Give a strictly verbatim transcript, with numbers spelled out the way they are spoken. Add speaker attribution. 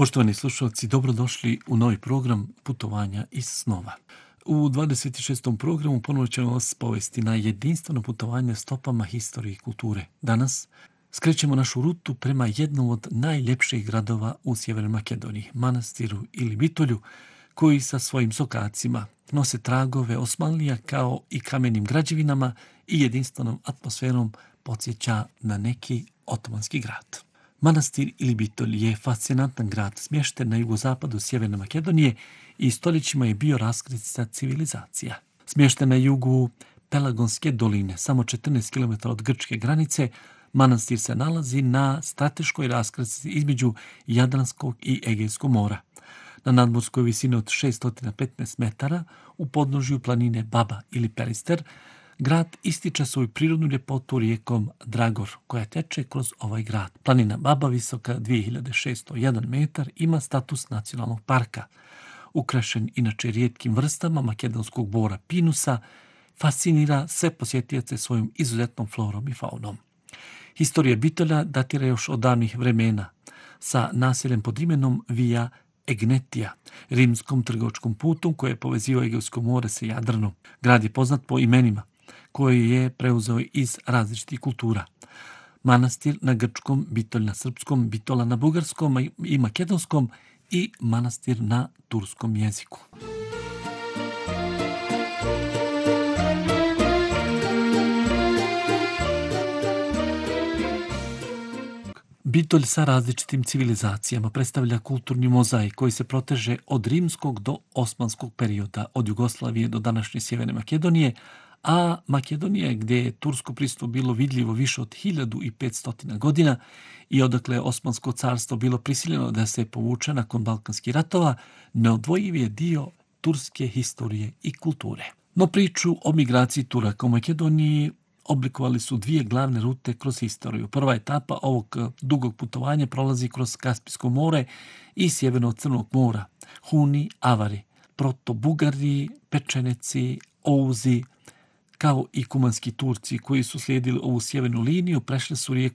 Speaker 1: Poštovani slušalci, dobrodošli u novi program Putovanja iz snova. U dvadeset šestom programu ponovo ćemo vas povesti na jedinstveno putovanje stopama historije i kulture. Danas skrećemo našu rutu prema jednom od najljepših gradova u Sjevernoj Makedoniji, Manastiru ili Bitolju, koji sa svojim sokacima nose tragove Osmanlija kao i kamenim građevinama i jedinstvenom atmosferom podsjeća na neki otomanski grad. Manastir ili Bitolj je fascinantan grad smješten na jugozapadu Sjeverne Makedonije i stoljećima je bio raskrsnica civilizacija. Smješten na jugu Pelagonske doline, samo četrnaest kilometara od grčke granice, manastir se nalazi na strateškoj raskrsnici između Jadranskog i Egejskog mora. Na nadmorskoj visini od šessto petnaest metara u podnožju planine Baba ili Perister, grad ističe svoju prirodnu ljepotu rijekom Dragor, koja teče kroz ovaj grad. Planina Baba, visoka dvije hiljade šeststo jedan metar, ima status nacionalnog parka. Ukrašen inače rijetkim vrstama makedonskog bora Pinusa, fascinira sve posjetioce svojom izuzetnom florom i faunom. Historija Bitolja datira još od davnih vremena, sa naseljem pod imenom Via Egnetija, rimskom trgovačkom putom koje je povezivao Egejsko more sa Jadranom. Grad je poznat po imenima koje je preuzeo iz različitih kultura. Manastir na grčkom, Bitolj na srpskom, Bitola na bugarskom i makedonskom i manastir na turskom jeziku. Bitolj sa različitim civilizacijama predstavlja kulturni mozaik koji se proteže od rimskog do osmanskog perioda, od Jugoslavije do današnje Sjeverne Makedonije, a Makedonija, gdje je tursko prisustvo bilo vidljivo više od hiljadu petsto godina i odakle je Osmansko carstvo bilo prisiljeno da se povuče nakon Balkanskih ratova, neodvojiv je dio turske historije i kulture. No priču o migraciji Turaka u Makedoniji oblikovali su dvije glavne rute kroz historiju. Prva etapa ovog dugog putovanja prolazi kroz Kaspijsko more i sjeverno od Crnog mora. Huni, Avari, Proto-Bugari, Pečeneci, Ouzi, kao i kumanski Turci koji su slijedili ovu sjevernu liniju, prešli su rijeku